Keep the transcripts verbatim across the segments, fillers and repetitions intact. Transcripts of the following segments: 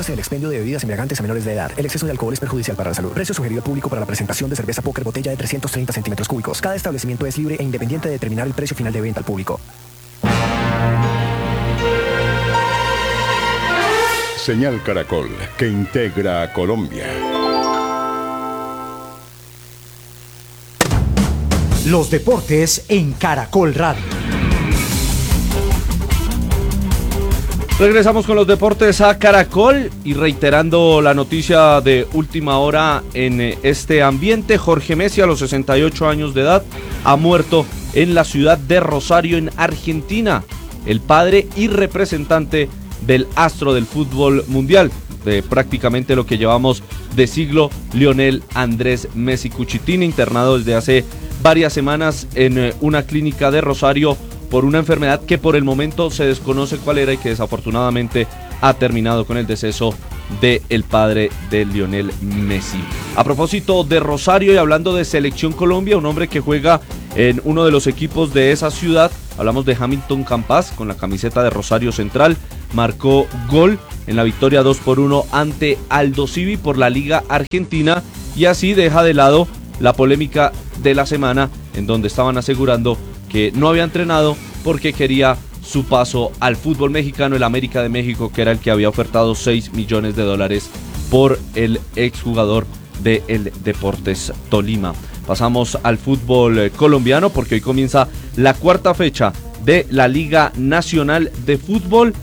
Abstúzase del expendio de bebidas embriagantes a menores de edad. El exceso de alcohol es perjudicial para la salud. Precio sugerido al público para la presentación de cerveza Póker botella de trescientos treinta centímetros cúbicos. Cada establecimiento es libre e independiente de determinar el precio final de venta al público. Señal Caracol, que integra a Colombia. Los deportes en Caracol Radio. Regresamos con los deportes a Caracol y reiterando la noticia de última hora en este ambiente. Jorge Messi, a los sesenta y ocho años de edad, ha muerto en la ciudad de Rosario, en Argentina. El padre y representante del astro del fútbol mundial, de prácticamente lo que llevamos de siglo, Lionel Andrés Messi Cuchitini, internado desde hace varias semanas en una clínica de Rosario por una enfermedad que por el momento se desconoce cuál era y que desafortunadamente ha terminado con el deceso del padre de Lionel Messi. A propósito de Rosario y hablando de Selección Colombia, un hombre que juega en uno de los equipos de esa ciudad, hablamos de Hamilton Campas, con la camiseta de Rosario Central, marcó gol en la victoria dos por uno ante Aldo Civi por la Liga Argentina y así deja de lado la polémica de la semana en donde estaban asegurando que no había entrenado porque quería su paso al fútbol mexicano, el América de México, que era el que había ofertado seis millones de dólares por el exjugador del Deportes Tolima. Pasamos al fútbol colombiano porque hoy comienza la cuarta fecha de la Liga Nacional de Fútbol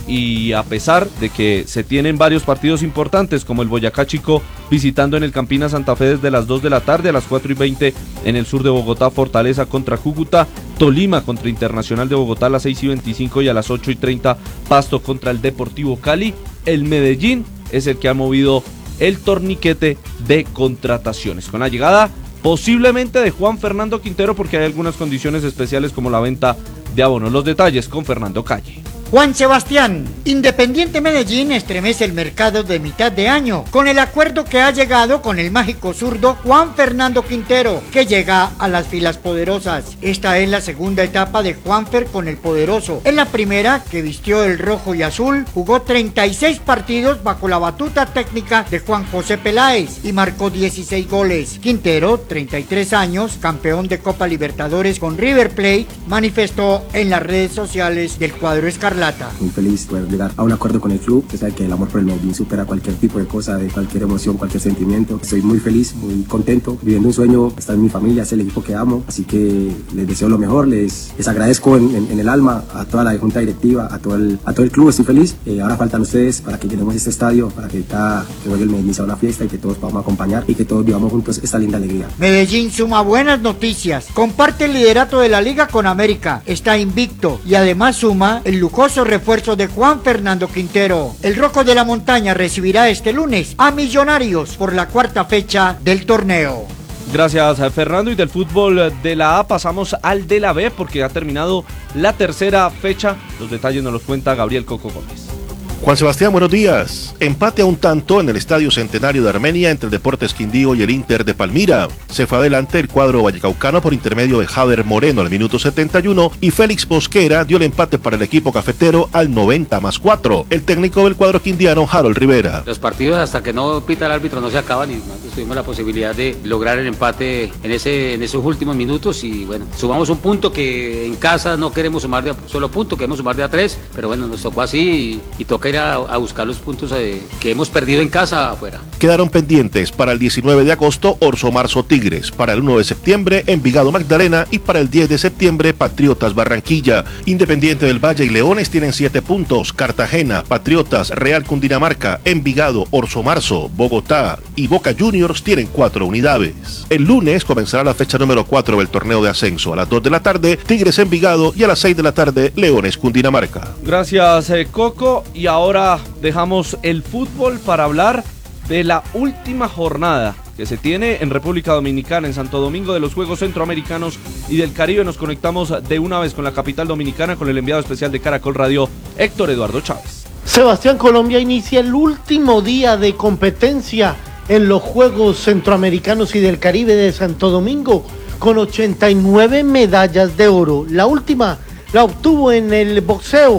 y a pesar de que se tienen varios partidos importantes como el Boyacá Chico visitando en el Campina Santa Fe desde las dos de la tarde, a las cuatro y veinte en el sur de Bogotá, Fortaleza contra Cúcuta, Tolima contra Internacional de Bogotá a las seis y veinticinco y a las ocho y treinta Pasto contra el Deportivo Cali. El Medellín es el que ha movido el torniquete de contrataciones con la llegada posiblemente de Juan Fernando Quintero porque hay algunas condiciones especiales como la venta de abonos. Los detalles con Fernando Calle. Juan Sebastián, Independiente Medellín estremece el mercado de mitad de año con el acuerdo que ha llegado con el mágico zurdo Juan Fernando Quintero, que llega a las filas poderosas. Esta es la segunda etapa de Juanfer con el poderoso. En la primera, que vistió el rojo y azul, jugó treinta y seis partidos bajo la batuta técnica de Juan José Peláez y marcó dieciséis goles. Quintero, treinta y tres años, campeón de Copa Libertadores con River Plate, manifestó en las redes sociales del cuadro escarlata. Muy feliz de poder llegar a un acuerdo con el club. Usted sabe que el amor por el Medellín supera cualquier tipo de cosa, de cualquier emoción, cualquier sentimiento. Estoy muy feliz, muy contento, viviendo un sueño. Estar en mi familia, es el equipo que amo, así que les deseo lo mejor. Les, les agradezco en, en, en el alma a toda la junta directiva, a todo el, a todo el club. Estoy feliz. Eh, ahora faltan ustedes para que llenemos este estadio, para que cada que juegue el Medellín sea una fiesta y que todos podamos acompañar y que todos vivamos juntos esta linda alegría. Medellín suma buenas noticias. Comparte el liderato de la liga con América. Está invicto y además suma el lujoso refuerzo de Juan Fernando Quintero. El Rojo de la Montaña recibirá este lunes a Millonarios por la cuarta fecha del torneo. Gracias, Fernando. Y del fútbol de la A pasamos al de la B porque ha terminado la tercera fecha. Los detalles nos los cuenta Gabriel Coco Gómez. Juan Sebastián, buenos días. Empate a un tanto en el Estadio Centenario de Armenia entre el Deportes Quindío y el Inter de Palmira. Se fue adelante el cuadro vallecaucano por intermedio de Jader Moreno al minuto setenta y uno y Félix Mosquera dio el empate para el equipo cafetero al noventa más cuatro. El técnico del cuadro quindiano, Harold Rivera. Los partidos hasta que no pita el árbitro no se acaban y nosotros tuvimos la posibilidad de lograr el empate en, ese, en esos últimos minutos y bueno, sumamos un punto que en casa no queremos sumar de a solo punto, queremos sumar de a tres, pero bueno, nos tocó así y, y toca ir a, a buscar los puntos eh, que hemos perdido en casa afuera. Quedaron pendientes para el diecinueve de agosto Orso Marzo Tigres, para el uno de septiembre Envigado Magdalena y para el diez de septiembre Patriotas Barranquilla. Independiente del Valle y Leones tienen siete puntos, Cartagena, Patriotas, Real Cundinamarca, Envigado, Orso Marzo, Bogotá y Boca Juniors tienen cuatro unidades. El lunes comenzará la fecha número cuatro del torneo de ascenso. A las dos de la tarde Tigres Envigado y a las seis de la tarde Leones Cundinamarca. Gracias, eh, Coco. Y ahora dejamos el fútbol para hablar de la última jornada que se tiene en República Dominicana, en Santo Domingo, de los Juegos Centroamericanos y del Caribe. Nos conectamos de una vez con la capital dominicana, con el enviado especial de Caracol Radio, Héctor Eduardo Chávez. Sebastián, Colombia inicia el último día de competencia en los Juegos Centroamericanos y del Caribe de Santo Domingo, con ochenta y nueve medallas de oro. La última la obtuvo en el boxeo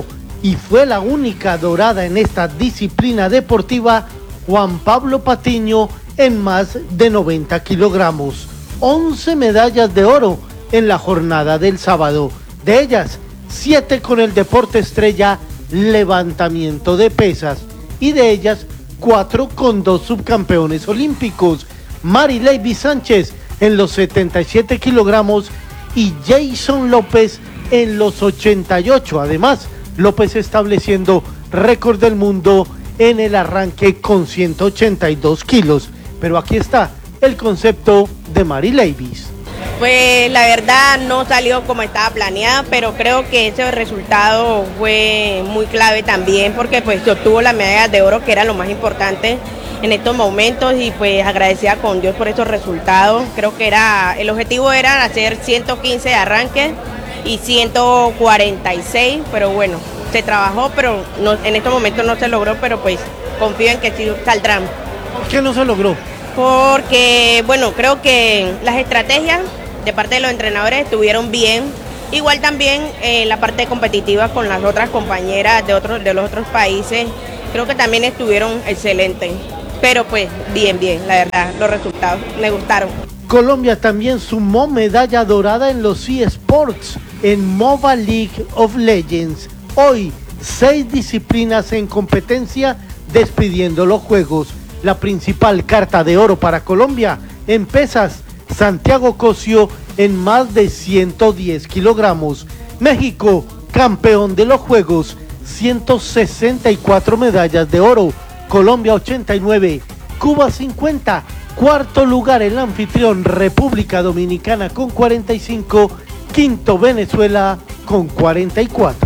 y fue la única dorada en esta disciplina deportiva, Juan Pablo Patiño, en más de noventa kilogramos. once medallas de oro en la jornada del sábado. De ellas, siete con el deporte estrella levantamiento de pesas. Y de ellas, cuatro con dos subcampeones olímpicos. Mari Leyvis Sánchez en los setenta y siete kilogramos y Jason López en los ochenta y ocho. Además, López estableciendo récord del mundo en el arranque con ciento ochenta y dos kilos. Pero aquí está el concepto de Mari Leyvis. Pues la verdad no salió como estaba planeada, pero creo que ese resultado fue muy clave también porque pues se obtuvo la medalla de oro, que era lo más importante en estos momentos, y pues agradecida con Dios por estos resultados. Creo que era el objetivo era hacer ciento quince de arranque y ciento cuarenta y seis, pero bueno, se trabajó, pero no, en estos momentos no se logró, pero pues confío en que sí saldrán. ¿Por qué no se logró? Porque, bueno, creo que las estrategias de parte de los entrenadores estuvieron bien. Igual también eh, la parte competitiva con las otras compañeras de otros de los otros países, creo que también estuvieron excelentes. Pero pues, bien, bien, la verdad, los resultados me gustaron. Colombia también sumó medalla dorada en los eSports en Mobile League of Legends. Hoy, seis disciplinas en competencia despidiendo los juegos. La principal carta de oro para Colombia en pesas, Santiago Cosio en más de ciento diez kilogramos. México, campeón de los juegos, ciento sesenta y cuatro medallas de oro. Colombia ochenta y nueve, Cuba cincuenta, cuarto lugar el anfitrión República Dominicana con cuarenta y cinco, quinto Venezuela con cuarenta y cuatro.